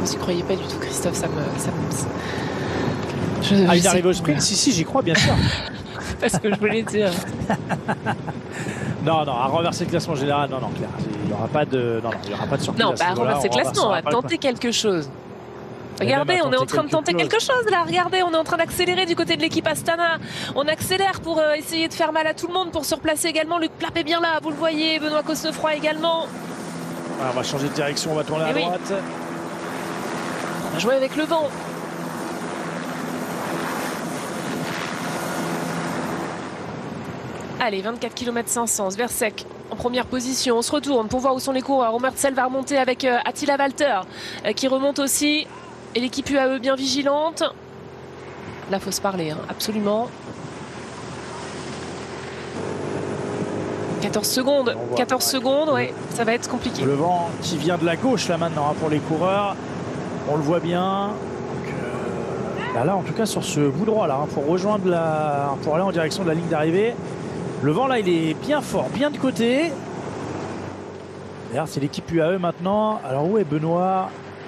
Vous y croyez pas du tout, Christophe, il arrive au sprint. Si, j'y crois bien sûr. Parce que je voulais dire. Non, à renverser le classement général, non, Claire, il n'y aura pas de surprise. Non, à renverser le classement, on va tenter quelque chose. Regardez, on est en train de tenter quelque chose là. Regardez, on est en train d'accélérer du côté de l'équipe Astana. On accélère pour essayer de faire mal à tout le monde, pour se replacer également. Luc Plapp est bien là, vous le voyez. Benoît Cosnefroy également. On va changer de direction, on va tourner à droite. On va jouer avec le vent. Allez, 24 km 500, Sversek en première position. On se retourne pour voir où sont les coureurs. Omertsel va remonter avec Attila Walter qui remonte aussi. Et l'équipe UAE bien vigilante. Là, il faut se parler, hein, absolument. 14 secondes, 14 secondes, ouais, ça va être compliqué. Le vent qui vient de la gauche là maintenant pour les coureurs. On le voit bien. Donc, là, en tout cas, sur ce bout droit là, pour pour aller en direction de la ligne d'arrivée. Le vent là, il est bien fort, bien de côté. D'ailleurs, c'est l'équipe UAE maintenant. Alors où est Benoît?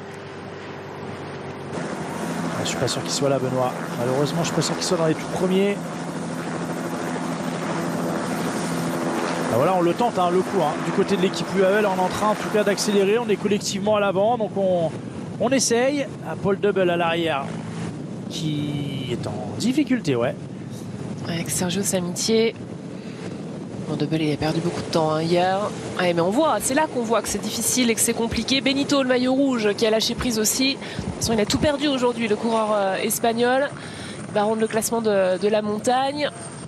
Je suis pas sûr qu'il soit là, Benoît. Malheureusement, je suis pas sûr qu'il soit dans les tout premiers. Voilà, on le tente, le coup. Du côté de l'équipe UAE, là, on est en train en tout cas d'accélérer. On est collectivement à l'avant, donc on essaye. Paul Double à l'arrière, qui est en difficulté, ouais. Avec Sergio Samitier. Bon, Double, il a perdu beaucoup de temps hier. Ouais, mais on voit, c'est là qu'on voit que c'est difficile et que c'est compliqué. Benito, le maillot rouge, qui a lâché prise aussi. De toute façon, il a tout perdu aujourd'hui, le coureur espagnol. Il va rendre le classement de la montagne.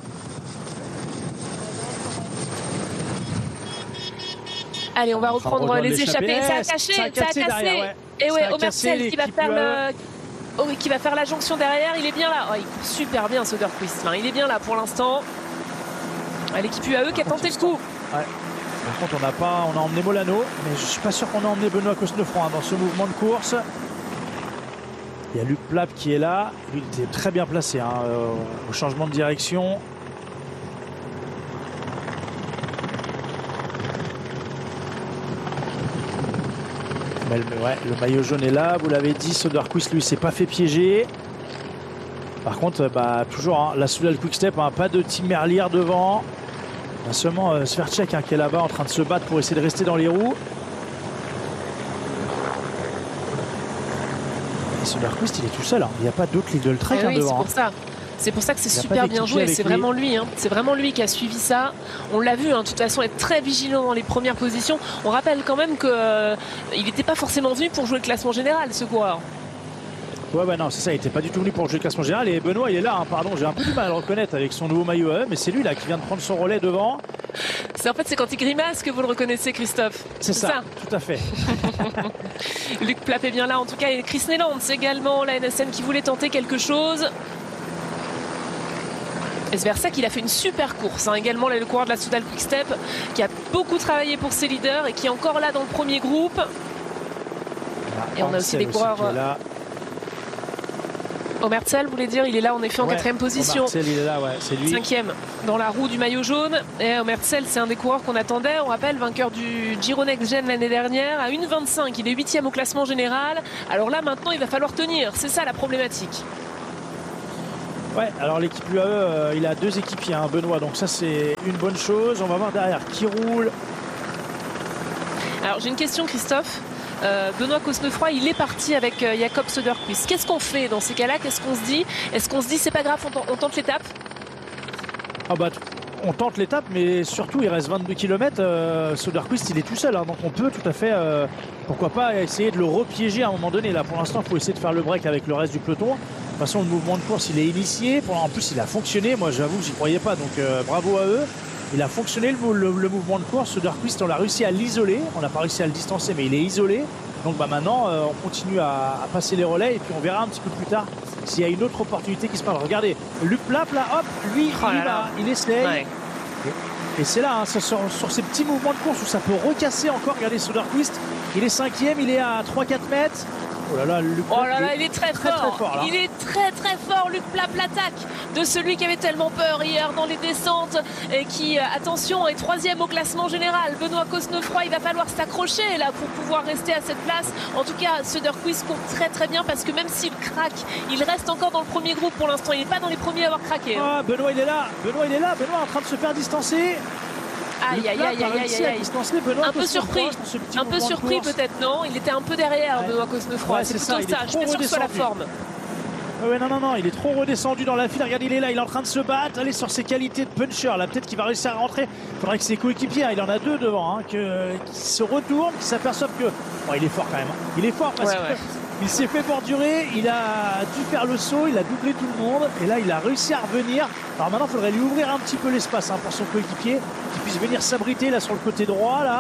Allez, on va reprendre les échappées. Ça a cassé. Derrière, ouais. Et ouais, Omertsel qui va faire qui va faire la jonction derrière. Il est bien là. Oh, il court super bien, Söderqvist. Il est bien là pour l'instant. L'équipe UAE qui a tenté le coup. Ouais. Par contre, on a emmené Molano, mais je suis pas sûr qu'on a emmené Benoît Cosnefroy dans ce mouvement de course. Il y a Luc Plapp qui est là. Lui, il était très bien placé au changement de direction. Mais le maillot jaune est là, vous l'avez dit. Söderqvist, lui, s'est pas fait piéger. Par contre, toujours la Soudal Quick Step, pas de Tim Merlier devant. Il y a seulement Sverchek qui est là-bas en train de se battre pour essayer de rester dans les roues. Et Söderqvist, il est tout seul. Il n'y a pas d'autre Lidl Trek devant. C'est pour ça que c'est super bien joué. C'est vraiment lui. C'est vraiment lui qui a suivi ça. On l'a vu, de toute façon, être très vigilant dans les premières positions. On rappelle quand même qu'il n'était pas forcément venu pour jouer le classement général, ce coureur. Ouais, non, c'est ça, il n'était pas du tout venu pour jouer le classement général. Et Benoît, il est là, pardon, j'ai un peu du mal à le reconnaître avec son nouveau maillot, mais c'est lui là qui vient de prendre son relais devant. C'est quand il grimace que vous le reconnaissez, Christophe. C'est ça, tout à fait. Luc Plapp est bien là, en tout cas, et Chris Neland également, la NSM qui voulait tenter quelque chose. Sversek, il a fait une super course, également le coureur de la Soudal Quick Step, qui a beaucoup travaillé pour ses leaders et qui est encore là dans le premier groupe. Et on a aussi des coureurs. Omertsel, vous voulez dire, il est là en effet en 4e position. Omertsel, il est là, c'est lui. 5e dans la roue du maillot jaune. Et Omertsel, c'est un des coureurs qu'on attendait. On rappelle, vainqueur du Giro Next Gen l'année dernière à 1,25. Il est 8e au classement général. Alors là, maintenant, il va falloir tenir. C'est ça la problématique. Ouais, alors l'équipe UAE, il a 2 équipiers, Benoît. Donc ça, c'est une bonne chose. On va voir derrière qui roule. Alors j'ai une question, Christophe. Benoît Cosnefroy, il est parti avec Jakob Söderqvist. Qu'est-ce qu'on fait dans ces cas-là? Qu'est-ce qu'on se dit? Est-ce qu'on se dit c'est pas grave, on tente l'étape? On tente l'étape, mais surtout il reste 22 km. Söderqvist, il est tout seul, donc on peut tout à fait, pourquoi pas, essayer de le repiéger à un moment donné. Là, pour l'instant, il faut essayer de faire le break avec le reste du peloton. De toute façon, le mouvement de course, il est initié. En plus, il a fonctionné. Moi, j'avoue que j'y croyais pas, donc bravo à eux. Il a fonctionné le mouvement de course. Söderqvist, on a réussi à l'isoler. On n'a pas réussi à le distancer, mais il est isolé. Donc maintenant, on continue à passer les relais et puis on verra un petit peu plus tard s'il y a une autre opportunité qui se passe. Regardez, Luc Plapp, là, hop, lui, il essaye. Ouais. Et c'est là, sur ces petits mouvements de course où ça peut recasser encore. Regardez, Söderqvist, il est 5e, il est à 3-4 mètres. Oh là là, Luc Oh Plapp, là là, il est très fort. fort là. Il est très fort. Luc Plapp, l'attaque de celui qui avait tellement peur hier dans les descentes et qui, attention, est 3e au classement général. Benoît Cosnefroy, il va falloir s'accrocher là pour pouvoir rester à cette place. En tout cas, Söderqvist court très bien parce que même s'il craque, il reste encore dans le premier groupe pour l'instant. Il n'est pas dans les premiers à avoir craqué. Ah, Benoît il est là. Benoît est en train de se faire distancer. Aïe. Un peu surpris peut-être, non? Il était un peu derrière, ouais. Benoît Cosnefroy. Ouais, c'est ça. plutôt ça. Je suis sûr que ce soit la forme. Ouais, non, il est trop redescendu dans la file. Regarde, il est là, il est en train de se battre. Allez, sur ses qualités de puncher, là, peut-être qu'il va réussir à rentrer. Il faudrait que ses coéquipiers, il en a 2 devant, hein, qui se retournent, qui s'aperçoivent que. Bon, il est fort quand même. Hein. Il est fort parce qu'il s'est fait bordurer, il a dû faire le saut, il a doublé tout le monde. Et là, il a réussi à revenir. Alors maintenant, il faudrait lui ouvrir un petit peu l'espace pour son coéquipier, qu'il puisse venir s'abriter là sur le côté droit, là.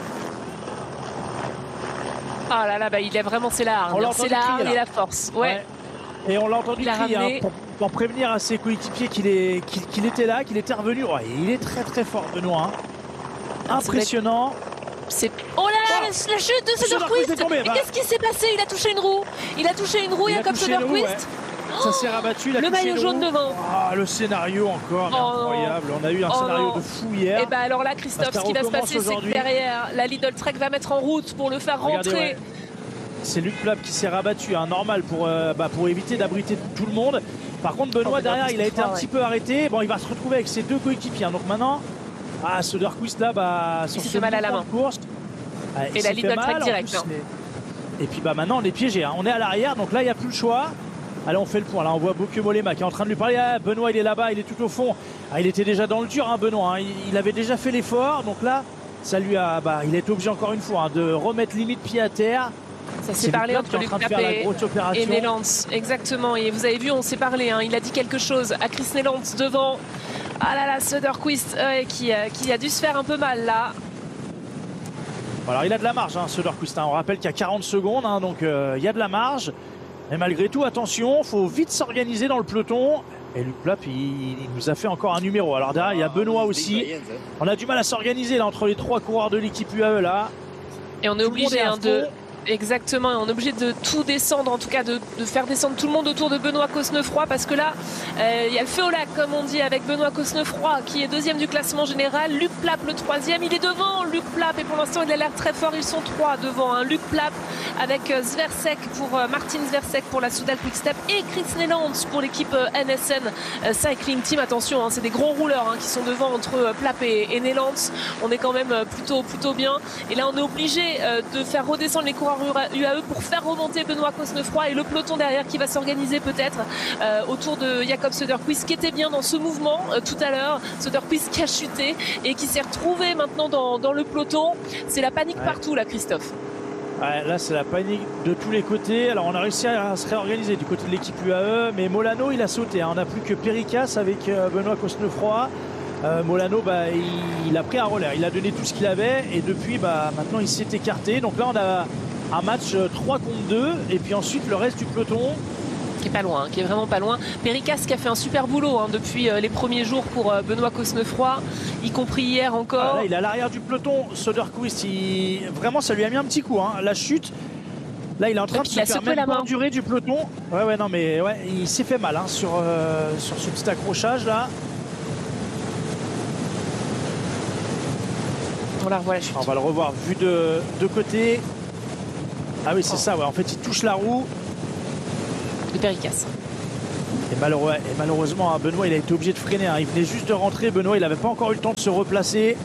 Ah là là, bah, il a vraiment, c'est la hargne. C'est la hargne et la force. Ouais. Et on l'a entendu crier pour prévenir à ses coéquipiers qu'il était là, qu'il était revenu. Ouais, il est très fort, Benoît. Hein. Impressionnant. Oh là là, la chute de Söderqvist. Qu'est-ce qui s'est passé? Il a touché une roue. Jakob Söderqvist. Ça s'est rabattu. Le maillot jaune devant. Ah, le scénario encore, incroyable. On a eu un scénario de fou hier. Et bah alors là, Christophe, ce qui va se passer, c'est que derrière, la Lidl Trek va mettre en route pour le faire rentrer. C'est Luc Plapp qui s'est rabattu, normal pour éviter d'abriter tout le monde. Par contre, Benoît derrière, il a été un petit peu arrêté. Bon, il va se retrouver avec ses 2 coéquipiers. Donc maintenant, Söderqvist là, sur ce mal à la main. Course. Et la Lidl Trek direct. Et puis maintenant, on est piégé. On est à l'arrière, donc là, il n'y a plus le choix. Allez, on fait le point. Là, on voit Bokeh Mollema qui est en train de lui parler. Benoît, il est là-bas, il est tout au fond. Il était déjà dans le dur, Benoît. Il avait déjà fait l'effort. Donc là, ça lui a. Il a été obligé encore une fois de remettre limite pied à terre. Ça s'est parlé entre Luc Plapp et Neylands. Exactement. Et vous avez vu, on s'est parlé. Il a dit quelque chose à Chris Neylands devant. Ah là là, Söderqvist qui a dû se faire un peu mal là. Alors il a de la marge, Söderqvist. On rappelle qu'il y a 40 secondes, donc il y a de la marge. Mais malgré tout, attention, il faut vite s'organiser dans le peloton. Et Luc Plapp, il nous a fait encore un numéro. Alors derrière, il y a Benoît aussi. On a du mal à s'organiser là entre les 3 coureurs de l'équipe UAE là. Et on est obligé de... Exactement, on est obligé de tout descendre, en tout cas de faire descendre tout le monde autour de Benoît Cosnefroy, parce que là, il y a le feu au lac, comme on dit, avec Benoît Cosnefroy qui est 2e du classement général, Luc Plapp le 3e, il est devant Luc Plapp, et pour l'instant il a l'air très fort, ils sont 3 devant, Luc Plapp avec Zversek pour Martin Zversek pour la Soudal Quick-Step et Chris Neylands pour l'équipe NSN Cycling Team. Attention, c'est des gros rouleurs qui sont devant entre Plapp et Neylands, on est quand même plutôt bien, et là on est obligé de faire redescendre les coureurs UAE pour faire remonter Benoît Cosnefroy et le peloton derrière qui va s'organiser peut-être autour de Jakob Söderqvist qui était bien dans ce mouvement tout à l'heure. Söderqvist qui a chuté et qui s'est retrouvé maintenant dans le peloton. C'est la panique partout là, Christophe. Là c'est la panique de tous les côtés. Alors on a réussi à se réorganiser du côté de l'équipe UAE, mais Molano il a sauté. On n'a plus que Péricas avec Benoît Cosnefroy. Molano il a pris un relais, il a donné tout ce qu'il avait et depuis maintenant il s'est écarté. Donc là on a un match 3 contre 2 et puis ensuite le reste du peloton qui est pas loin, qui est vraiment pas loin. Péricas qui a fait un super boulot depuis les premiers jours pour Benoît Cosnefroy, y compris hier encore. Là, il est à l'arrière du peloton. Söderqvist, vraiment ça lui a mis un petit coup, la chute. Là il est en train de se faire même bordurer du peloton. Il s'est fait mal sur ce petit accrochage là. On la revoit la chute. On va le revoir vu de côté. Ah oui, c'est ça, en fait il touche la roue de Péricas. Et malheureusement, Benoît il a été obligé de freiner. Il venait juste de rentrer, Benoît il n'avait pas encore eu le temps de se replacer.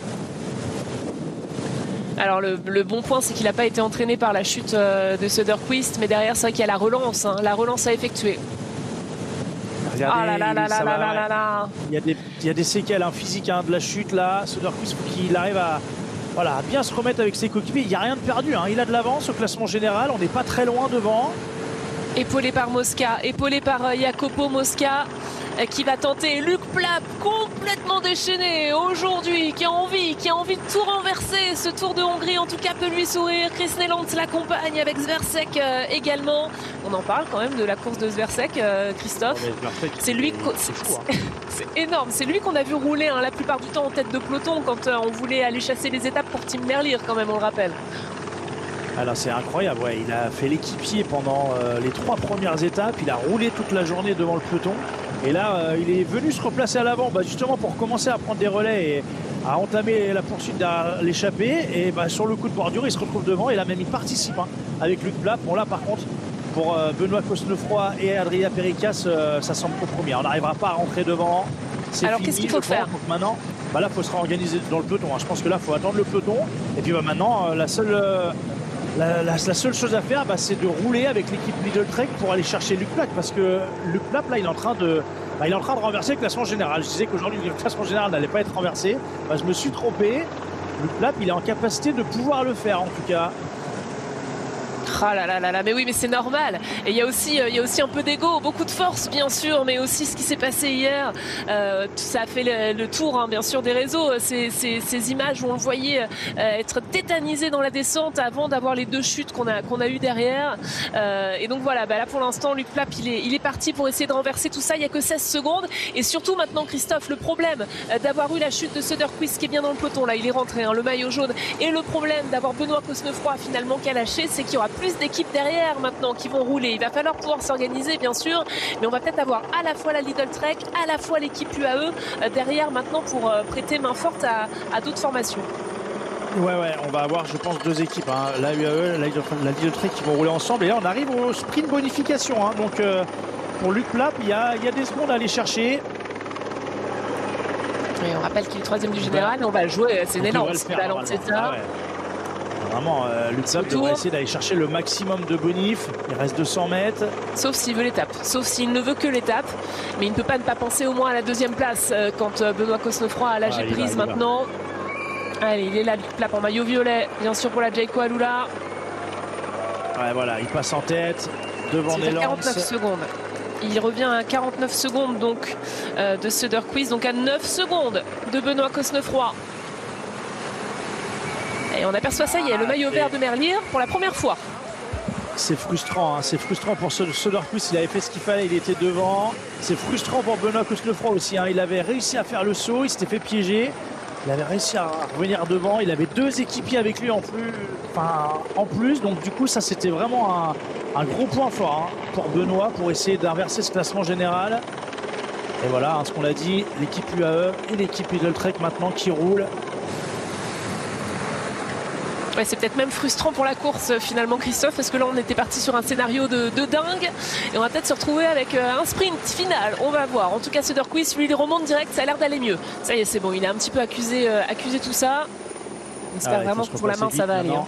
Alors le bon point, c'est qu'il n'a pas été entraîné par la chute de Söderqvist, mais derrière c'est vrai qu'il y a la relance à effectuer. Regardez, il y a des séquelles physiques de la chute là. Söderqvist, il faut qu'il arrive à bien se remettre avec ses coéquipiers. Il n'y a rien de perdu, il a de l'avance au classement général, on n'est pas très loin devant. Épaulé par Mosca, épaulé par Jacopo Mosca qui va tenter. Luc Plapp complètement déchaîné aujourd'hui, qui a envie de tout renverser. Ce Tour de Hongrie en tout cas peut lui sourire. Chris Neylands l'accompagne avec Zversek également. On en parle quand même de la course de Zversek, Christophe. C'est lui, c'est énorme. C'est lui qu'on a vu rouler la plupart du temps en tête de peloton quand on voulait aller chasser les étapes pour Tim Merlier quand même, on le rappelle. Alors c'est incroyable, ouais. Il a fait l'équipier pendant les 3 premières étapes, il a roulé toute la journée devant le peloton et là il est venu se replacer à l'avant justement pour commencer à prendre des relais et à entamer la poursuite derrière l'échappée et sur le coup de bordure il se retrouve devant et là même il participe avec Luc Plapp. Bon là par contre pour Benoît Cosnefroy et Adrien Pericas ça semble compromis. On n'arrivera pas à rentrer devant. Alors qu'est-ce qu'il faut faire? Donc maintenant là il faut se réorganiser dans le peloton. Je pense que là il faut attendre le peloton et puis maintenant la seule chose à faire, c'est de rouler avec l'équipe Lidl Trek pour aller chercher Luc Plapp parce que Luc Plapp là il est en train de renverser le classement général. Je disais qu'aujourd'hui le classement général n'allait pas être renversé. Je me suis trompé. Luc Plapp il est en capacité de pouvoir le faire en tout cas. Ah là là là là, mais oui, mais c'est normal. Et il y a aussi un peu d'ego, beaucoup de force, bien sûr, mais aussi ce qui s'est passé hier. Ça a fait le tour, bien sûr, des réseaux. Ces images où on le voyait être tétanisé dans la descente avant d'avoir les 2 chutes qu'on a eues derrière. Et donc voilà, là pour l'instant, Luc Plapp, il est parti pour essayer de renverser tout ça. Il n'y a que 16 secondes. Et surtout maintenant, Christophe, le problème d'avoir eu la chute de Söderqvist qui est bien dans le peloton, là, il est rentré, le maillot jaune. Et le problème d'avoir Benoît Cosnefroy finalement qui a lâché, c'est qu'il y aura plus d'équipes derrière maintenant qui vont rouler. Il va falloir pouvoir s'organiser bien sûr, mais on va peut-être avoir à la fois la Lidl Trek, à la fois l'équipe UAE derrière maintenant pour prêter main forte à d'autres formations. Ouais, on va avoir je pense 2 équipes, la UAE, la Lidl Trek qui vont rouler ensemble et là on arrive au sprint bonification, donc pour Luc Plapp il y a des secondes à aller chercher. Et on rappelle qu'il est 3e du général et on va jouer, c'est énorme, c'est ça. Vraiment, Luc Plapp devrait essayer d'aller chercher le maximum de bonif. Il reste 200 mètres. Sauf s'il veut l'étape. Sauf s'il ne veut que l'étape. Mais il ne peut pas ne pas penser au moins à la 2e place quand Benoît Cosnefroy a lâché prise maintenant. Allez, il est là, Luc Plapp en maillot violet. Bien sûr pour la Jayco Alula. Ouais, voilà, il passe en tête devant Nélance. 49 secondes. Il revient à 49 secondes donc de Söderqvist. Donc à 9 secondes de Benoît Cosnefroy. Et on aperçoit ça, il y a le maillot vert de Merlier pour la première fois. C'est frustrant, c'est frustrant pour Söderqvist. Il avait fait ce qu'il fallait, il était devant. C'est frustrant pour Benoît Cosnefroy aussi. Il avait réussi à faire le saut, il s'était fait piéger. Il avait réussi à revenir devant. Il avait 2 équipiers avec lui en plus. Donc du coup, ça c'était vraiment un gros point fort pour Benoît pour essayer d'inverser ce classement général. Et voilà, ce qu'on a dit, l'équipe UAE et l'équipe Lidl Trek maintenant qui roulent. Ouais, c'est peut-être même frustrant pour la course finalement Christophe, parce que là on était parti sur un scénario de dingue et on va peut-être se retrouver avec un sprint final, on va voir. En tout cas Söderqvist lui il remonte direct, ça a l'air d'aller mieux. Ça y est, c'est bon, il a un petit peu accusé tout ça. On espère vraiment que pour la main ça va aller.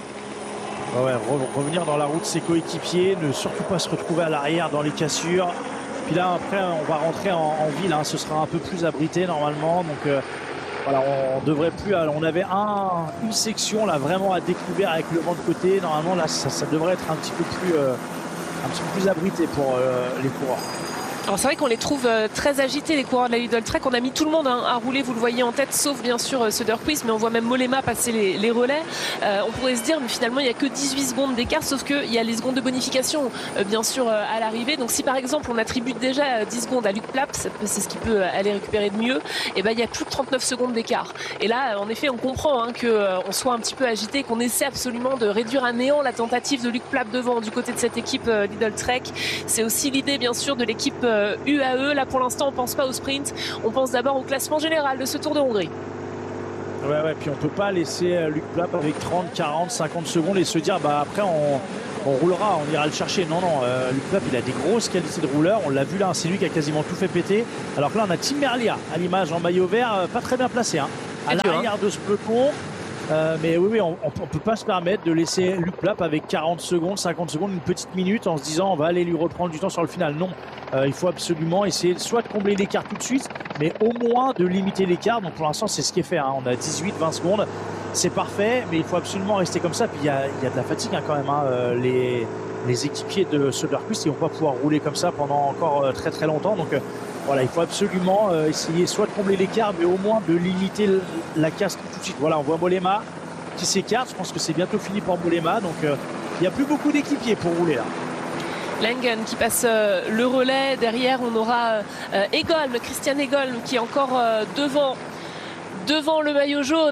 Revenir dans la route de ses coéquipiers, ne surtout pas se retrouver à l'arrière dans les cassures. Puis là après on va rentrer en ville, ce sera un peu plus abrité normalement, donc voilà, on devrait plus. On avait une section là vraiment à découvert avec le vent de côté. Normalement là, ça devrait être un petit peu plus abrité pour les coureurs. Alors c'est vrai qu'on les trouve très agités les coureurs de la Lidl Trek. On a mis tout le monde à rouler, vous le voyez en tête, sauf bien sûr Söderqvist, mais on voit même Mollema passer les relais. On pourrait se dire mais finalement il n'y a que 18 secondes d'écart, sauf qu'il y a les secondes de bonification bien sûr à l'arrivée. Donc si par exemple on attribue déjà 10 secondes à Luc Plapp, c'est ce qui peut aller récupérer de mieux, et il y a plus de 39 secondes d'écart. Et là en effet on comprend qu'on soit un petit peu agité, qu'on essaie absolument de réduire à néant la tentative de Luc Plapp devant du côté de cette équipe Lidl Trek. C'est aussi l'idée bien sûr de l'équipe UAE. Là pour l'instant on pense pas au sprint, on pense d'abord au classement général de ce Tour de Hongrie. Ouais, puis on peut pas laisser Luc Plapp avec 30, 40, 50 secondes et se dire après on roulera, on ira le chercher. Non, Luc Plapp il a des grosses qualités de rouleur, on l'a vu là, c'est lui qui a quasiment tout fait péter. Alors que là on a Tim Merlier à l'image en maillot vert, pas très bien placé à l'arrière de ce peloton. Mais oui, on ne peut pas se permettre de laisser Luc Plapp avec 40 secondes, 50 secondes, une petite minute en se disant on va aller lui reprendre du temps sur le final. Non, il faut absolument essayer soit de combler l'écart tout de suite, mais au moins de limiter l'écart. Donc pour l'instant c'est ce qui est fait, on a 18-20 secondes, c'est parfait, mais il faut absolument rester comme ça. Puis il y a de la fatigue quand même, les équipiers de Söderqvist ils vont pas pouvoir rouler comme ça pendant encore très très longtemps. Donc voilà, il faut absolument essayer soit de combler l'écart, mais au moins de limiter la casse tout de suite. Voilà, on voit Mollema qui s'écarte. Je pense que c'est bientôt fini pour Mollema. Donc il n'y a plus beaucoup d'équipiers pour rouler là. Lengen qui passe le relais. Derrière, on aura Christian Egholm qui est encore devant le maillot jaune,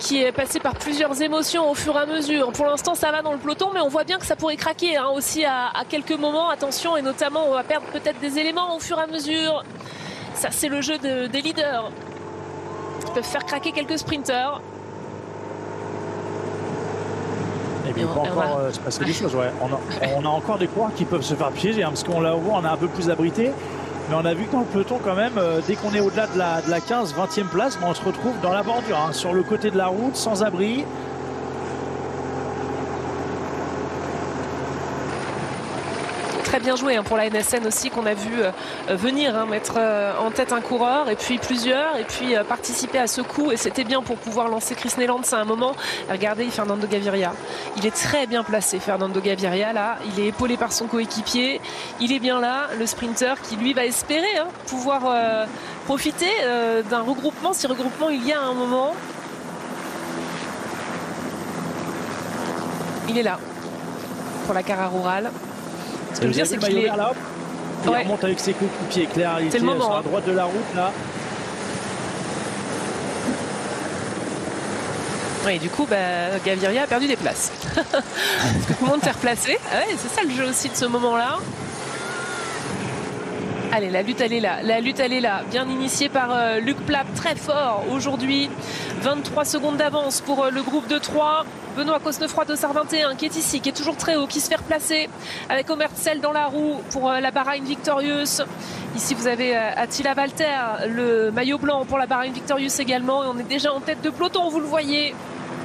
qui est passé par plusieurs émotions au fur et à mesure. Pour l'instant, ça va dans le peloton, mais on voit bien que ça pourrait craquer aussi à quelques moments. Attention, et notamment, on va perdre peut-être des éléments au fur et à mesure. Ça, c'est le jeu des leaders qui peuvent faire craquer quelques sprinters. Et bien, il peut encore se passer des choses. Ouais. On a encore des coureurs qui peuvent se faire piéger, parce qu'on la voit, on est un peu plus abrité. Mais on a vu que dans le peloton, quand même, dès qu'on est au-delà de la 15-20e place, on se retrouve dans la bordure, sur le côté de la route, sans abri. Très bien joué pour la NSN aussi, qu'on a vu venir mettre en tête un coureur et puis plusieurs, et puis participer à ce coup, et c'était bien pour pouvoir lancer Chris Neylands à un moment. Regardez Fernando Gaviria, il est très bien placé, Fernando Gaviria là, il est épaulé par son coéquipier, il est bien là, le sprinter qui lui va espérer pouvoir profiter d'un regroupement, si regroupement il y a à un moment. Il est là pour la Cara Rural. Ce que je veux dire, c'est qu'il est là, il remonte avec ses coéquipiers. Claire, il est sur la droite de la route là. Oui, du coup, Gaviria a perdu des places. Parce que tout le monde s'est replacé. C'est ça le jeu aussi de ce moment-là. Allez, la lutte, elle est là. La lutte, elle est là. Bien initiée par Luc Plapp, très fort aujourd'hui. 23 secondes d'avance pour le groupe de 3. Benoît Cosnefroy, dossard 21, qui est ici, qui est toujours très haut, qui se fait replacer avec Omer Tsel dans la roue pour la Bahrain Victorious. Ici, vous avez Attila Walter, le maillot blanc pour la Bahrain Victorious également. Et on est déjà en tête de peloton, vous le voyez.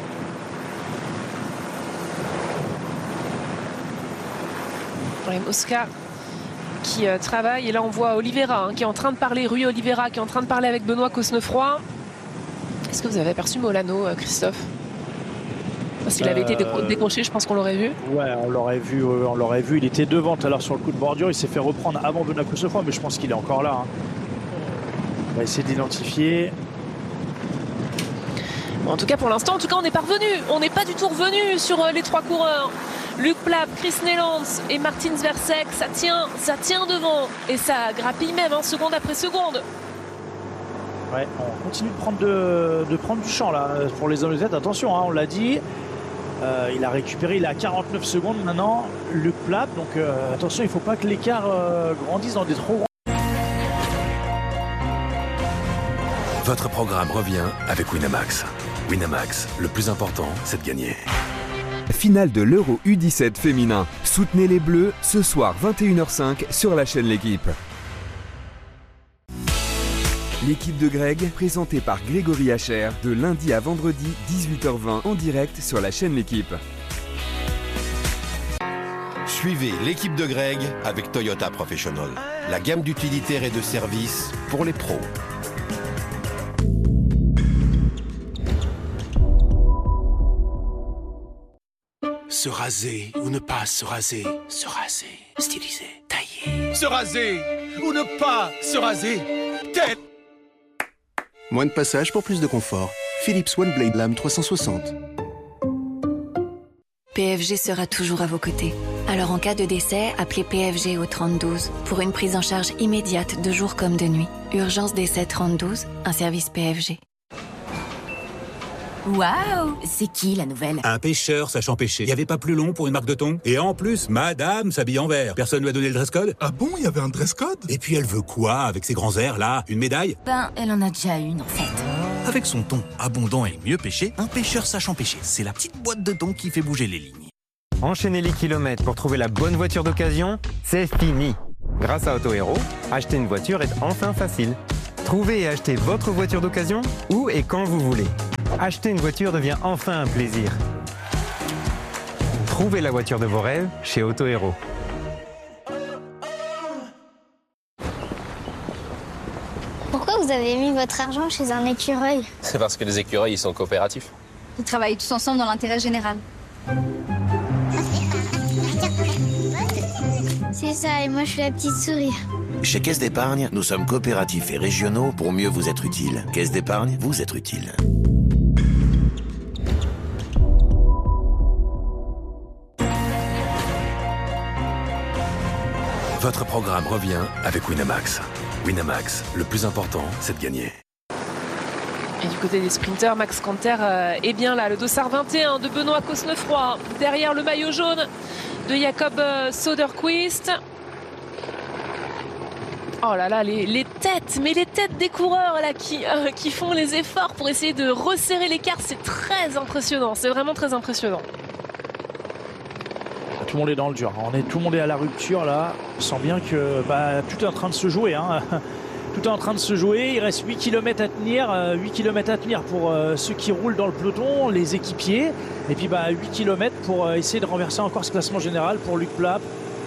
Oscar qui travaille, et là on voit Oliveira qui est en train de parler, Rui Oliveira qui est en train de parler avec Benoît Cosnefroy. Est-ce que vous avez aperçu Molano, Christophe? S'il avait été décroché, je pense qu'on l'aurait vu. Ouais, on l'aurait vu. Il était devant tout à l'heure sur le coup de bordure. Il s'est fait reprendre avant Benoît Cosnefroy, mais je pense qu'il est encore là. On va essayer d'identifier. Bon, en tout cas, pour l'instant, on n'est pas revenu. On n'est pas du tout revenu sur les trois coureurs. Luc Plapp, Chris Neylands et Martin Zversek, ça tient devant. Et ça grappille même, seconde après seconde. Ouais, on continue de prendre du champ là pour les hommes de tête. Attention, on l'a dit. Il a récupéré, il est à 49 secondes maintenant, Luc Plapp. Donc attention, il ne faut pas que l'écart grandisse dans des trop grands. Votre programme revient avec Winamax. Winamax, le plus important, c'est de gagner. Finale de l'Euro U17 féminin. Soutenez les Bleus ce soir 21h05 sur la chaîne L'Équipe. L'équipe de Greg, présentée par Grégory Hacher, de lundi à vendredi 18h20 en direct sur la chaîne L'Équipe. Suivez l'équipe de Greg avec Toyota Professional. La gamme d'utilitaires et de services pour les pros. Se raser ou ne pas se raser. Se raser, styliser, tailler. Se raser ou ne pas se raser. Tête. Moins de passage pour plus de confort. Philips OneBlade Lame 360. PFG sera toujours à vos côtés. Alors en cas de décès, appelez PFG au 3012 pour une prise en charge immédiate de jour comme de nuit. Urgence décès 3012, un service PFG. Waouh, c'est qui la nouvelle? Un pêcheur sachant pêcher. Il n'y avait pas plus long pour une marque de thon. Et en plus, madame s'habille en vert. Personne lui a donné le dress code? Ah bon, il y avait un dress code? Et puis elle veut quoi avec ses grands airs là? Une médaille? Ben, elle en a déjà une en fait. Avec son thon abondant et mieux pêché, un pêcheur sachant pêcher. C'est la petite boîte de thon qui fait bouger les lignes. Enchaîner les kilomètres pour trouver la bonne voiture d'occasion, c'est fini. Grâce à Auto Hero, acheter une voiture est enfin facile. Trouvez et achetez votre voiture d'occasion où et quand vous voulez. Acheter une voiture devient enfin un plaisir. Trouvez la voiture de vos rêves chez Auto Hero. Pourquoi vous avez mis votre argent chez un écureuil? C'est parce que les écureuils, ils sont coopératifs. Ils travaillent tous ensemble dans l'intérêt général. C'est ça, et moi je suis la petite souris. Chez Caisse d'Épargne, nous sommes coopératifs et régionaux pour mieux vous être utiles. Caisse d'Épargne, vous êtes utile. Votre programme revient avec Winamax. Winamax, le plus important, c'est de gagner. Et du côté des sprinters, Max Canter est bien là. Le dossard 21 de Benoît Cosnefroy derrière le maillot jaune de Jakob Söderqvist. Oh là là, les têtes, mais les têtes des coureurs là qui font les efforts pour essayer de resserrer l'écart, c'est très impressionnant, c'est vraiment très impressionnant. Tout le monde est dans le dur, tout le monde est à la rupture là, on sent bien que tout est en train de se jouer. Tout est en train de se jouer, il reste 8 km à tenir, 8 km à tenir pour ceux qui roulent dans le peloton, les équipiers, et puis 8 km pour essayer de renverser encore ce classement général pour Luc Plapp.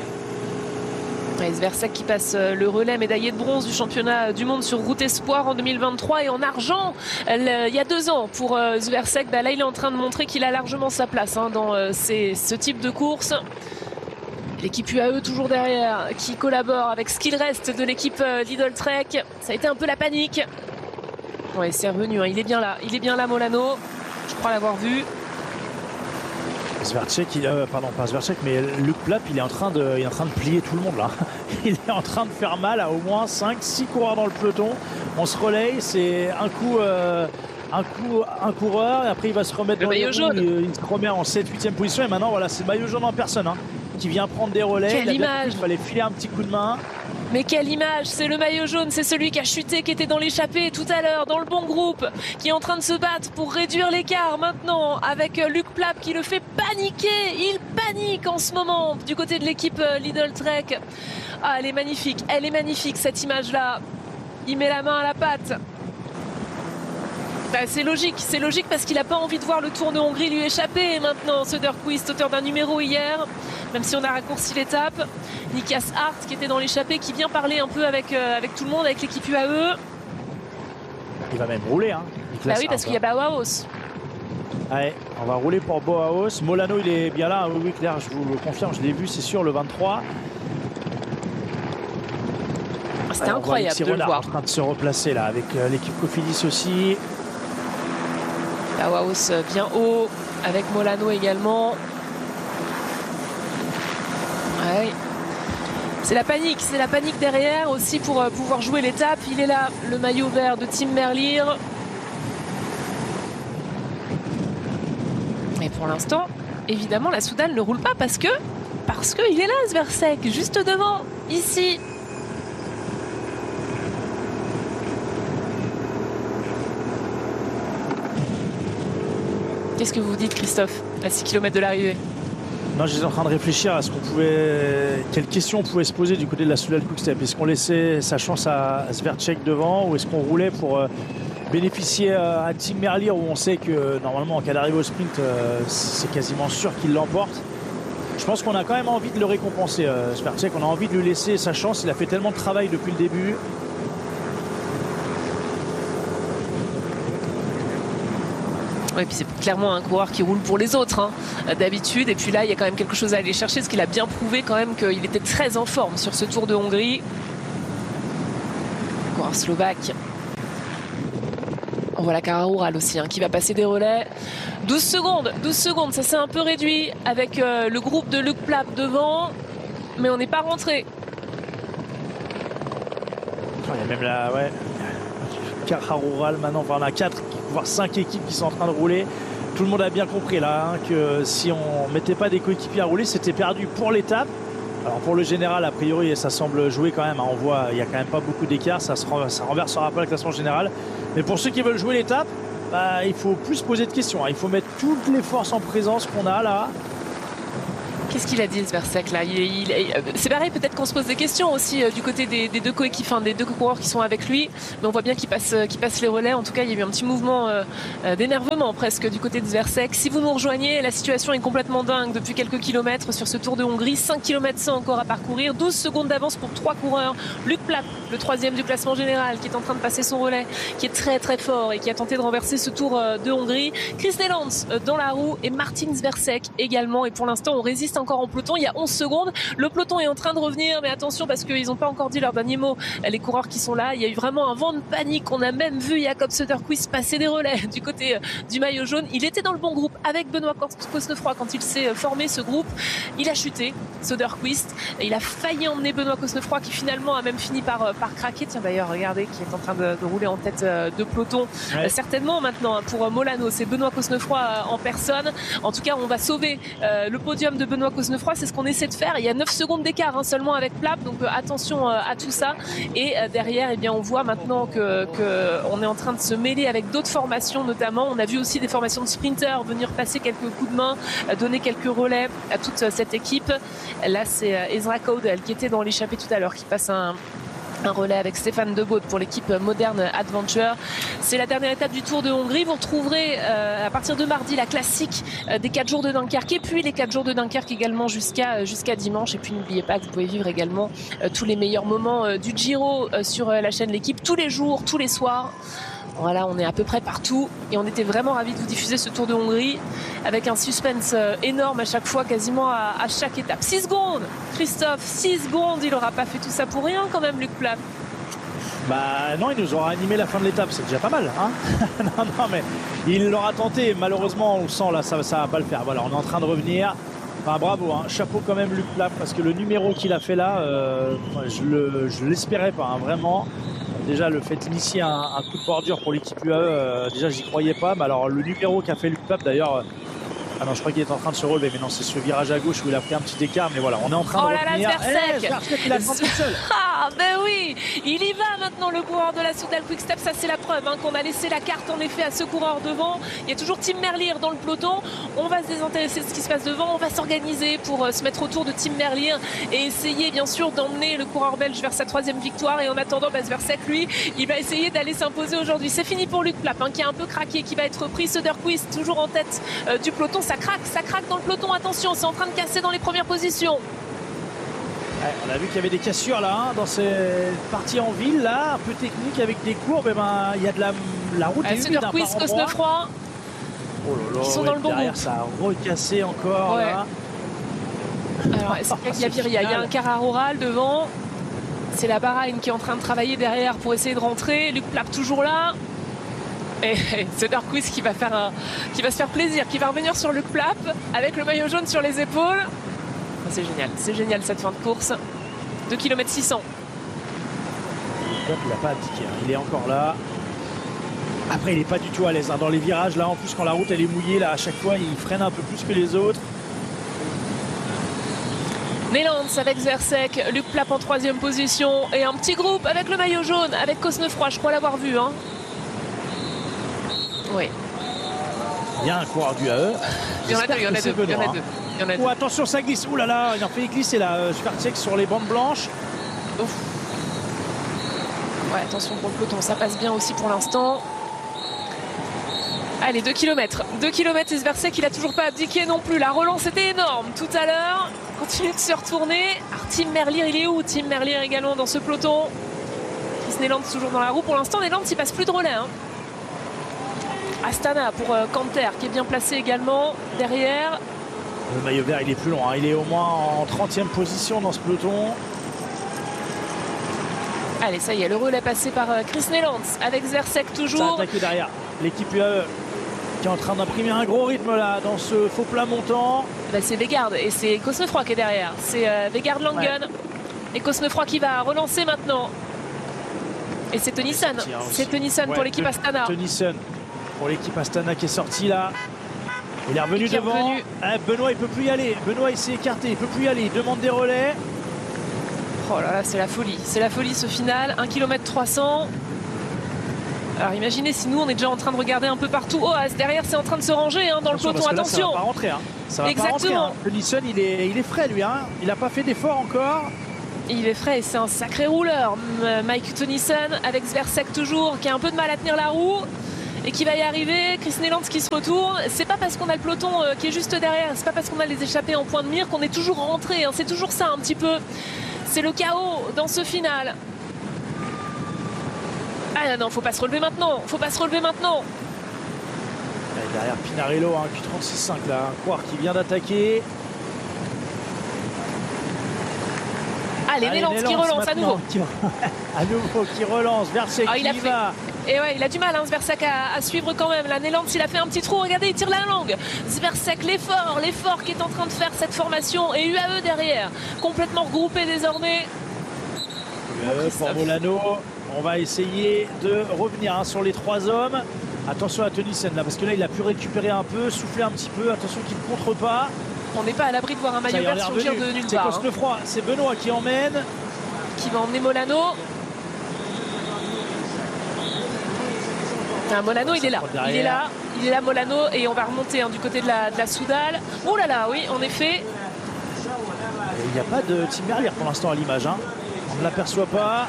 Svercek qui passe le relais, médaillé de bronze du championnat du monde sur route espoir en 2023 et en argent il y a 2 ans pour Svercek. Là il est en train de montrer qu'il a largement sa place dans ce type de course. L'équipe UAE toujours derrière qui collabore avec ce qu'il reste de l'équipe Lidl Trek. Ça a été un peu la panique. Ouais, c'est revenu, il est bien là Molano, je crois l'avoir vu. Svercek, pas Svercek, mais Luc Plapp, il est en train de plier tout le monde là. Il est en train de faire mal à au moins 5-6 coureurs dans le peloton. On se relaye, c'est un coureur, et après il va se remettre dans le maillot jaune. Il se remet en 7-8e position, et maintenant voilà, c'est le maillot jaune en personne qui vient prendre des relais. Quelle image! Il fallait filer un petit coup de main. Mais quelle image, c'est le maillot jaune, c'est celui qui a chuté, qui était dans l'échappée tout à l'heure, dans le bon groupe, qui est en train de se battre pour réduire l'écart maintenant avec Luc Plapp qui le fait paniquer. Il panique en ce moment du côté de l'équipe Lidl Trek. Ah, elle est magnifique cette image-là. Il met la main à la patte. C'est logique parce qu'il n'a pas envie de voir le Tour de Hongrie lui échapper maintenant. Söderqvist, auteur d'un numéro hier, même si on a raccourci l'étape. Nikias Hart qui était dans l'échappée, qui vient parler un peu avec tout le monde, avec l'équipe UAE. Il va même rouler. Oui, parce qu'il y a Bauhaus. Allez, on va rouler pour Bauhaus. Molano, il est bien là. Oui, Claire, je vous le confirme, je l'ai vu, c'est sûr, le 23. C'était incroyable de le voir. En train de se replacer là, avec l'équipe Cofidis aussi. Bauhaus bien haut, avec Molano également. Ouais. C'est la panique derrière aussi pour pouvoir jouer l'étape. Il est là, le maillot vert de Tim Merlier. Et pour l'instant, évidemment, la Soudal ne roule pas parce qu'il est là, Svercek, juste devant, ici. Qu'est-ce que vous dites, Christophe, à 6 km de l'arrivée? Non, j'étais en train de réfléchir à quelles questions on pouvait se poser du côté de la Soudal Quick-Step. Est-ce qu'on laissait sa chance à Svercek devant, ou est-ce qu'on roulait pour bénéficier à Tim Merlier, où on sait que normalement en cas d'arrivée au sprint, c'est quasiment sûr qu'il l'emporte. Je pense qu'on a quand même envie de le récompenser, Svercek. On a envie de lui laisser sa chance. Il a fait tellement de travail depuis le début. Et puis c'est clairement un coureur qui roule pour les autres d'habitude, et puis là il y a quand même quelque chose à aller chercher, parce qu'il a bien prouvé quand même qu'il était très en forme sur ce Tour de Hongrie. Coureur slovaque. On voit la Cara Ural aussi qui va passer des relais. 12 secondes, ça s'est un peu réduit avec le groupe de Luc Plapp devant, mais on n'est pas rentré. Il y a même la Cara Ural maintenant, on a 4 voire 5 équipes qui sont en train de rouler. Tout le monde a bien compris là que si on mettait pas des coéquipiers à rouler, c'était perdu pour l'étape. Alors pour le général, a priori, ça semble jouer quand même. On voit, il n'y a quand même pas beaucoup d'écart, ça renversera pas le classement général. Mais pour ceux qui veulent jouer l'étape, il faut plus se poser de questions. Il faut mettre toutes les forces en présence qu'on a là. Qu'est-ce qu'il a dit, Svercek là? C'est pareil, peut-être qu'on se pose des questions aussi du côté des deux coéquipiers, des deux coureurs qui sont avec lui. Mais on voit bien qu'il passe les relais. En tout cas, il y a eu un petit mouvement d'énervement presque du côté de Svercek. Si vous nous rejoignez, la situation est complètement dingue depuis quelques kilomètres sur ce Tour de Hongrie. 5 km 100 encore à parcourir. 12 secondes d'avance pour 3 coureurs. Luc Plapp, le 3e du classement général, qui est en train de passer son relais, qui est très très fort et qui a tenté de renverser ce Tour de Hongrie. Chris Neylands dans la roue et Martin Svercek également. Et pour l'instant, on résiste encore en peloton. Il y a 11 secondes. Le peloton est en train de revenir, mais attention parce qu'ils n'ont pas encore dit leur dernier mot. Les coureurs qui sont là, il y a eu vraiment un vent de panique. On a même vu Jakob Söderqvist passer des relais du côté du maillot jaune. Il était dans le bon groupe avec Benoît Cosnefroy quand il s'est formé ce groupe. Il a chuté, Söderqvist. Il a failli emmener Benoît Cosnefroy qui finalement a même fini par craquer. Tiens d'ailleurs, regardez, qui est en train de rouler en tête de peloton. Ouais. Certainement maintenant pour Molano, c'est Benoît Cosnefroy en personne. En tout cas, on va sauver le podium de Benoît Cosnefroy. C'est ce qu'on essaie de faire. Il y a 9 secondes d'écart seulement avec Plap, donc attention à tout ça. Et derrière, eh bien, on voit maintenant que on est en train de se mêler avec d'autres formations, notamment. On a vu aussi des formations de sprinters venir passer quelques coups de main, donner quelques relais à toute cette équipe. Là, c'est Ezra Caudel qui était dans l'échappée tout à l'heure, qui passe un relais avec Stéphane Debaut pour l'équipe Modern Adventure. C'est la dernière étape du Tour de Hongrie. Vous retrouverez à partir de mardi la classique des 4 jours de Dunkerque et puis les 4 jours de Dunkerque également jusqu'à dimanche. Et puis n'oubliez pas que vous pouvez vivre également tous les meilleurs moments du Giro sur la chaîne L'Équipe tous les jours, tous les soirs. Voilà, on est à peu près partout et on était vraiment ravis de vous diffuser ce Tour de Hongrie avec un suspense énorme à chaque fois, quasiment à chaque étape. 6 secondes, Christophe, 6 secondes, il n'aura pas fait tout ça pour rien quand même, Luc Plap. Bah non, il nous aura animé la fin de l'étape, c'est déjà pas mal, hein. non, mais il l'aura tenté, malheureusement on le sent là, ça va pas le faire. Voilà, on est en train de revenir. Enfin, bravo, hein. Chapeau quand même Luc Plap, parce que le numéro qu'il a fait là, je l'espérais pas, hein, vraiment. Déjà le fait d'initier un coup de bordure pour l'équipe UAE, déjà j'y croyais pas, mais alors le numéro qu'a fait Luc Plap d'ailleurs, ah non je crois qu'il est en train de se relever, mais non c'est ce virage à gauche où il a pris un petit écart, mais voilà on est en train de revenir. Il a tenté seul. Ah ben oui, il y va maintenant le coureur de la Soudal Quick Step, ça c'est la preuve hein, qu'on a laissé la carte en effet à ce coureur devant. Il y a toujours Tim Merlier dans le peloton, on va se désintéresser de ce qui se passe devant, on va s'organiser pour se mettre autour de Tim Merlier et essayer bien sûr d'emmener le coureur belge vers sa 3e victoire. Et en attendant, Svercek lui, il va essayer d'aller s'imposer aujourd'hui. C'est fini pour Luc Plap hein, qui a un peu craqué, qui va être pris. Söderqvist toujours en tête du peloton, ça craque dans le peloton, attention, c'est en train de casser dans les premières positions. Ouais, on a vu qu'il y avait des cassures là hein, dans ces parties en ville là, un peu technique avec des courbes. Et ben il y a de la route est humide par Cosnefroy qui sont dans le bon derrière, groupe. Ça a recassé encore ouais. Là. Alors il y a un Cararoral devant. C'est la Bahreïn qui est en train de travailler derrière pour essayer de rentrer. Luc Plap toujours là. Et Söderqvist qui va se faire plaisir, qui va revenir sur Luc Plap avec le maillot jaune sur les épaules. C'est génial cette fin de course. 2 km 600. Il n'a pas abdiqué, hein. Il est encore là. Après il n'est pas du tout à l'aise hein. Dans les virages là, en plus quand la route elle est mouillée là, à chaque fois il freine un peu plus que les autres. Neylands avec Svercek, Luc Plap en 3e position et un petit groupe avec le maillot jaune, avec Cosnefroy, je crois l'avoir vu hein. Oui. Il y a un coureur du AE. Il y en a deux. Oh, attention, ça glisse. Ouh là là, il en fait glisser là. Svercek sur les bandes blanches. Ouf. Ouais, attention pour le peloton, ça passe bien aussi pour l'instant. Allez, 2 km. 2 km et Svercek, il a toujours pas abdiqué non plus. La relance était énorme tout à l'heure. Continue de se retourner. Alors, Tim Merlier, il est où? Tim Merlier également dans ce peloton. Chris Neylands toujours dans la roue. Pour l'instant, Neylands, il passe plus de relais. Hein. Astana pour Canter qui est bien placé également derrière. Le maillot vert il est plus long, hein. Il est au moins en 30e position dans ce peloton. Allez ça y est, le relais passé par Chris Neylands avec Svercek toujours. Ça a attaqué derrière l'équipe UAE qui est en train d'imprimer un gros rythme là dans ce faux plat montant. Ben, c'est Vegard et c'est Cosnefroy qui est derrière. C'est Vegard Langen ouais. Et Cosnefroy qui va relancer maintenant. Et c'est Tennyson. C'est Tennyson ouais, pour l'équipe Astana. Tennyson pour l'équipe Astana qui est sortie là. Il est revenu devant. Benoît il peut plus y aller. Benoît il s'est écarté, il peut plus y aller. Il demande des relais. Oh là là, c'est la folie. C'est la folie ce final. 1 km 300. Alors imaginez si nous on est déjà en train de regarder un peu partout. Oh derrière c'est en train de se ranger hein, dans attention, le peloton. Là, attention. Ça va pas rentrer. Hein. Ça va exactement. Pas rentrer, hein. Tennyson il est frais lui. Hein. Il n'a pas fait d'effort encore. Il est frais et c'est un sacré rouleur. Mike Tennyson avec Svercek toujours qui a un peu de mal à tenir la roue. Et qui va y arriver, Chris Neylands qui se retourne. C'est pas parce qu'on a le peloton qui est juste derrière, c'est pas parce qu'on a les échappés en point de mire qu'on est toujours rentré. Hein. C'est toujours ça un petit peu. C'est le chaos dans ce final. Ah non, faut pas se relever maintenant. Faut pas se relever maintenant. Et derrière Pinarello, hein, Q36.5 là, un coureur qui vient d'attaquer. Allez, Nélance qui relance à nouveau. À nouveau, qui relance. Versek qui va. Et ouais, il a du mal, hein, Zversek, à suivre quand même. Là, Nélance, il a fait un petit trou. Regardez, il tire la langue. Zversek, l'effort qui est en train de faire cette formation. Et UAE derrière, complètement regroupé désormais. UAE pour Molano. On va essayer de revenir sur les 3 hommes. Attention à Tönnissen là, parce que là, il a pu récupérer un peu, souffler un petit peu. Attention qu'il ne contre pas. On n'est pas à l'abri de voir un maillot vert surgir de nulle part. C'est Cosnefroy, c'est Benoît qui emmène. Qui va emmener Molano. Molano, il est là, Molano, et on va remonter du côté de la Soudal. Oh là là, oui, en effet. Il n'y a pas de Tim Merlier pour l'instant à l'image. On ne l'aperçoit pas.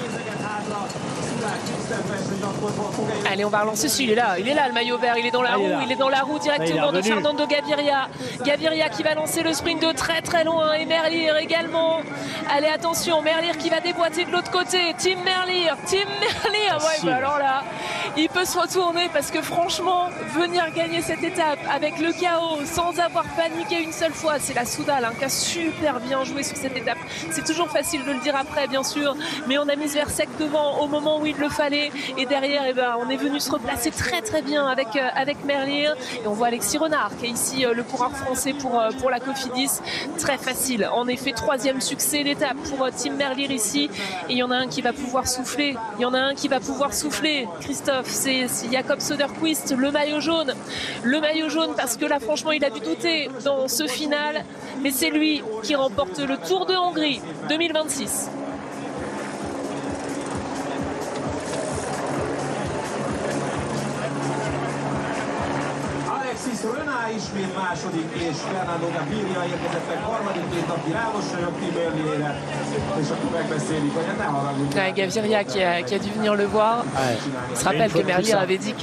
Allez, on va relancer celui, il est là le maillot vert, il est dans la roue, directement de Fernando Gaviria. Gaviria qui va lancer le sprint de très très loin, et Merlier également. Allez, attention, Merlier qui va déboîter de l'autre côté. Tim Merlier, ouais, bah alors là, il peut se retourner parce que franchement, venir gagner cette étape avec le chaos sans avoir paniqué une seule fois, c'est la Soudal qui a super bien joué sur cette étape. C'est toujours facile de le dire après, bien sûr, mais on a mis Zversek devant au moment où il le fallait, et derrière, on est venu se replacer très très bien avec Merlier, et on voit Alexis Renard qui est ici le coureur français pour la Cofidis. Très facile, en effet, 3e succès d'étape pour Tim Merlier ici, et il y en a un qui va pouvoir souffler, Christophe, c'est Jakob Söderqvist, le maillot jaune, parce que là franchement il a dû douter dans ce final, mais c'est lui qui remporte le Tour de Hongrie 2026. Rená ismét második, és Fernando Gaviria érkezett meg harmadikként, aki rámosolyog Tim Merlierre, és akkor megbeszélik, hogy ne haragudj. Gaviria qui a dû venir le voir. On se rappelle que Merlier avait dit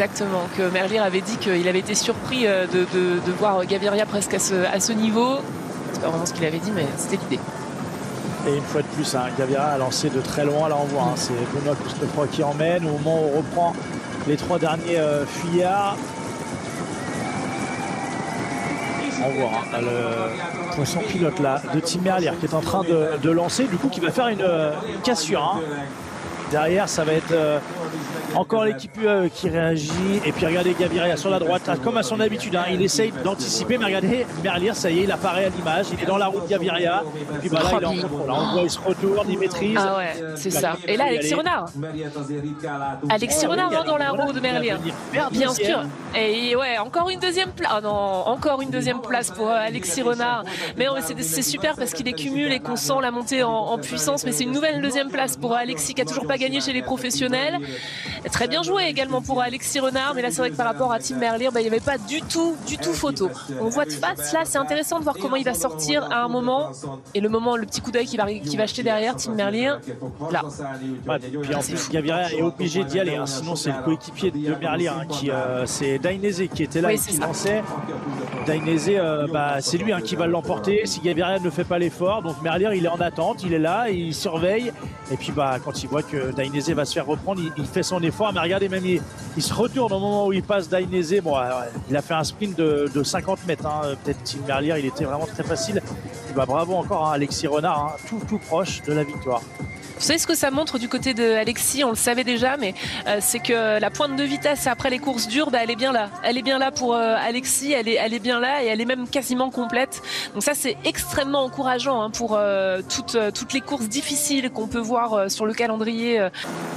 qu'il avait été surpris de voir Gaviria presque à ce niveau. C'est pas vraiment ce qu'il avait dit, mais c'était l'idée. Et une fois de plus, Gaviria a lancé de très loin. Là, on voit, c'est Benoît Cosnefroy qui emmène. Au moment où on reprend les 3 derniers fuyards. On voit le poisson pilote là de Tim Merlier qui est en train de lancer, du coup qui va faire une cassure. Derrière, ça va être encore l'équipe qui réagit. Et puis regardez Gaviria sur la droite, comme à son habitude, il essaye d'anticiper, mais regardez Merlier, ça y est, il apparaît à l'image, il est dans la route Gaviria. Et puis là, il est en contrôle. On voit, il se retourne, il maîtrise. Ah ouais, c'est ça. Et là, Alexis Renard dans la roue de Merlier. Bien sûr. Et ouais, encore une deuxième place. Oh non, encore une deuxième place pour Alexis Renard. Mais c'est super parce qu'il les cumule et qu'on sent la montée en puissance. Mais c'est une nouvelle deuxième place pour Alexis qui a toujours pas gagné chez les professionnels. Très bien joué également pour Alexis Renard, mais là c'est vrai que par rapport à Tim Merlier, il n'y avait pas du tout photo. On voit de face, là c'est intéressant de voir comment il va sortir à un moment, et le petit coup d'œil qui va jeter derrière Tim Merlier, là. Ouais, puis en plus Gaviria est obligé d'y aller, sinon c'est le coéquipier de Merlier, c'est Dainese qui était là et qui lançait. Dainese, c'est lui qui va l'emporter si Gaviria ne fait pas l'effort. Donc Merlier, il est en attente, il est là, il surveille, et puis quand il voit que Dainese va se faire reprendre, il fait son effort. Mais regardez, même il se retourne au moment où il passe Dainese. Il a fait un sprint de 50 mètres. Peut-être Tim Merlier, il était vraiment très facile. Bravo encore à Alexis Renard, tout proche de la victoire. Vous savez ce que ça montre du côté de Alexis, on le savait déjà, mais c'est que la pointe de vitesse après les courses dures, elle est bien là. Elle est bien là pour Alexis, elle est bien là et elle est même quasiment complète. Donc ça, c'est extrêmement encourageant pour toutes les courses difficiles qu'on peut voir sur le calendrier.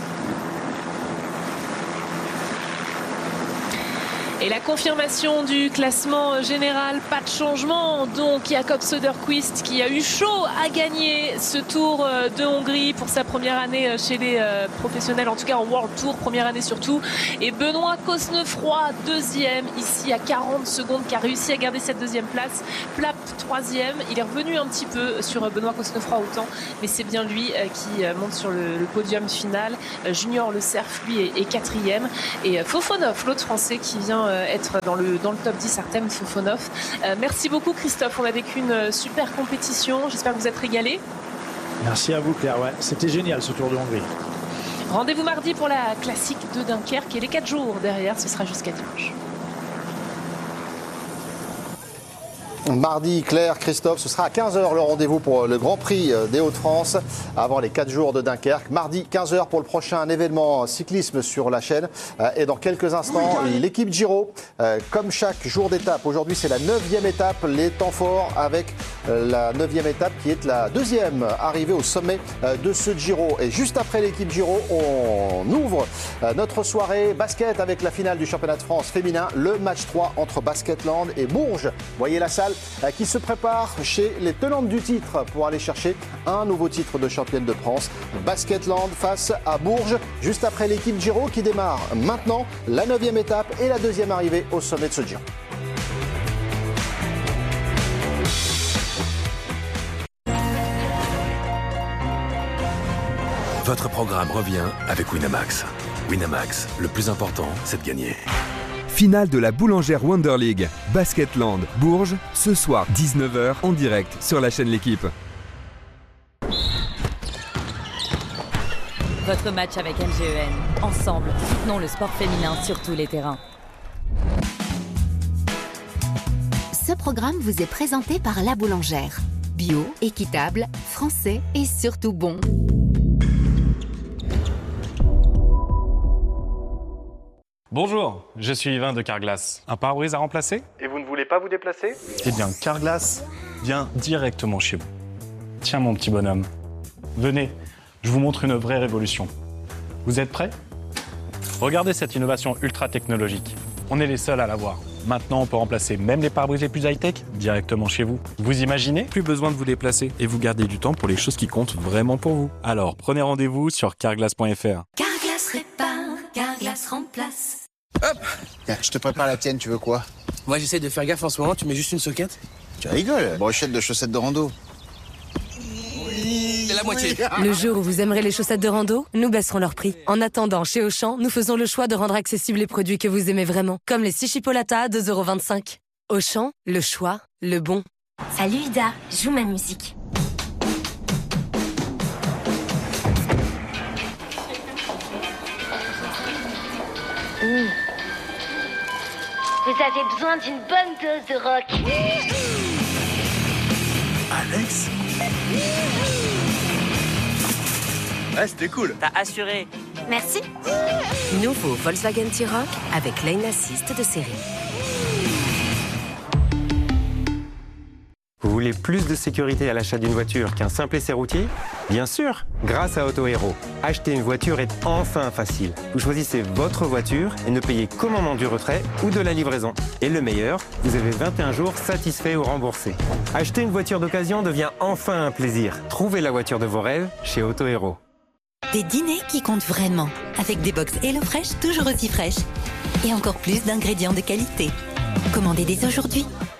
Et la confirmation du classement général, pas de changement. Donc Jakob Söderqvist qui a eu chaud à gagner ce Tour de Hongrie pour sa première année chez les professionnels, en tout cas en World Tour, première année surtout. Et Benoît Cosnefroy, 2e, ici à 40 secondes, qui a réussi à garder cette 2e place. Plap, 3e. Il est revenu un petit peu sur Benoît Cosnefroy au temps, mais c'est bien lui qui monte sur le podium final. Junior Le Cerf, lui, est 4e. Et Fofonov, l'autre français qui vient être dans le top 10, Artem Fofonov. Merci beaucoup Christophe, on a vécu une super compétition, j'espère que vous êtes régalés. Merci à vous Claire, c'était génial ce Tour de Hongrie. Rendez-vous mardi pour la classique de Dunkerque et les 4 jours derrière, ce sera jusqu'à dimanche. Mardi, Claire, Christophe, ce sera à 15h le rendez-vous pour le Grand Prix des Hauts-de-France avant les 4 jours de Dunkerque. Mardi, 15h pour le prochain événement cyclisme sur la chaîne. Et dans quelques instants, l'équipe Giro, comme chaque jour d'étape. Aujourd'hui, c'est la 9e étape, les temps forts avec la 9e étape qui est la 2e arrivée au sommet de ce Giro. Et juste après l'équipe Giro, on ouvre notre soirée basket avec la finale du championnat de France féminin, le match 3 entre Basketland et Bourges. Voyez la salle qui se prépare chez les tenantes du titre pour aller chercher un nouveau titre de championne de France. Basketland face à Bourges, juste après l'équipe Giro qui démarre maintenant la 9e étape et la 2e arrivée au sommet de ce Giro. Votre programme revient avec Winamax. Winamax, le plus important, c'est de gagner. Finale de la Boulangère Wonder League. Basketland, Bourges, ce soir 19h en direct sur la chaîne L'Équipe. Votre match avec MGEN. Ensemble, soutenons le sport féminin sur tous les terrains. Ce programme vous est présenté par La Boulangère. Bio, équitable, français et surtout bon. Bonjour, je suis Yvain de Carglass. Un pare-brise à remplacer? Et vous ne voulez pas vous déplacer? Eh bien, Carglass vient directement chez vous. Tiens mon petit bonhomme, venez, je vous montre une vraie révolution. Vous êtes prêts? Regardez cette innovation ultra technologique. On est les seuls à l'avoir. Maintenant, on peut remplacer même les pare-brises les plus high-tech directement chez vous. Vous imaginez? Plus besoin de vous déplacer et vous gardez du temps pour les choses qui comptent vraiment pour vous. Alors, prenez rendez-vous sur carglass.fr. Carglass répare, Carglass remplace. Hop! Tiens, je te prépare la tienne, tu veux quoi? Moi, j'essaie de faire gaffe en ce moment, tu mets juste une soquette? Tu rigoles, brochette de chaussettes de rando. C'est la moitié. Le jour où vous aimerez les chaussettes de rando, nous baisserons leur prix. En attendant, chez Auchan, nous faisons le choix de rendre accessibles les produits que vous aimez vraiment, comme les 6 chipolatas à 2,25 €. Auchan, le choix, le bon. Salut Ida, joue ma musique. Vous avez besoin d'une bonne dose de rock. Alex? Ouais, c'était cool. T'as assuré. Merci. Nouveau Volkswagen T-Roc avec lane assist de série. Vous voulez plus de sécurité à l'achat d'une voiture qu'un simple essai routier? Bien sûr, grâce à Auto Hero. Acheter une voiture est enfin facile. Vous choisissez votre voiture et ne payez qu'au moment du retrait ou de la livraison. Et le meilleur, vous avez 21 jours satisfaits ou remboursés. Acheter une voiture d'occasion devient enfin un plaisir. Trouvez la voiture de vos rêves chez Auto Hero. Des dîners qui comptent vraiment, avec des box HelloFresh toujours aussi fraîches. Et encore plus d'ingrédients de qualité. Commandez dès aujourd'hui